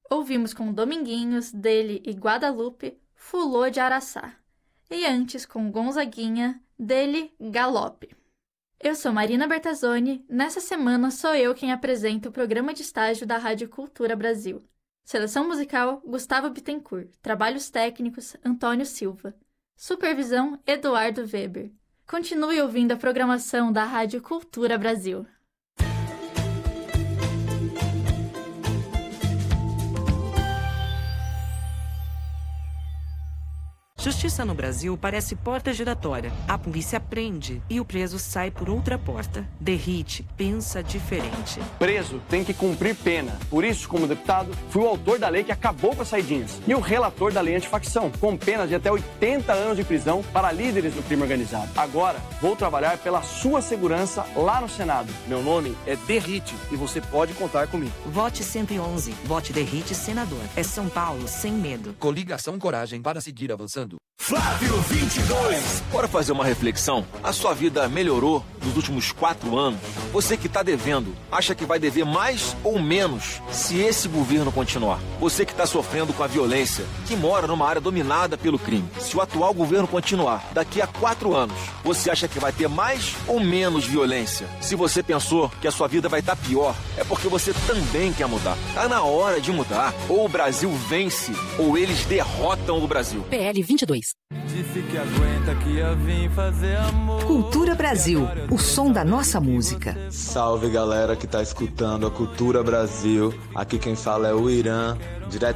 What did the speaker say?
Ouvimos com Dominguinhos, dele e Guadalupe, Fulô de Araçá. E antes com Gonzaguinha, dele, Galope. Eu sou Marina Bertazzoni, nessa semana sou eu quem apresenta o programa de estágio da Rádio Cultura Brasil. Seleção musical, Gustavo Bittencourt. Trabalhos técnicos, Antônio Silva. Supervisão, Eduardo Weber. Continue ouvindo a programação da Rádio Cultura Brasil. Justiça no Brasil parece porta giratória. A polícia prende e o preso sai por outra porta. Derrite pensa diferente. Preso tem que cumprir pena. Por isso, como deputado, fui o autor da lei que acabou com as saidinhas e o relator da lei antifacção, com penas de até 80 anos de prisão para líderes do crime organizado. Agora, vou trabalhar pela sua segurança lá no Senado. Meu nome é Derrite e você pode contar comigo. Vote 111. Vote Derrite Senador. É São Paulo sem medo. Coligação Coragem para seguir avançando. Flávio 22. Bora fazer uma reflexão? A sua vida melhorou nos últimos 4 anos? Você que está devendo, acha que vai dever mais ou menos se esse governo continuar? Você que está sofrendo com a violência, que mora numa área dominada pelo crime, se o atual governo continuar, daqui a 4 anos, você acha que vai ter mais ou menos violência? Se você pensou que a sua vida vai estar pior, é porque você também quer mudar. Tá na hora de mudar. Ou o Brasil vence, ou eles derrotam o Brasil. PL 22. Disse que aguenta que ia vir fazer amor. Cultura Brasil, o som da nossa música. Salve galera que tá escutando a Cultura Brasil. Aqui quem fala é o Irã, direto